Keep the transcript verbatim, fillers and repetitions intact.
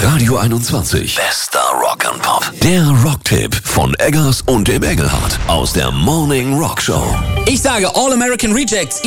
Radio einundzwanzig. Bester Rock'n'Pop. Der Rocktipp von Eggers und dem Engelhardt aus der Morning Rock Show. Ich sage All American Rejects.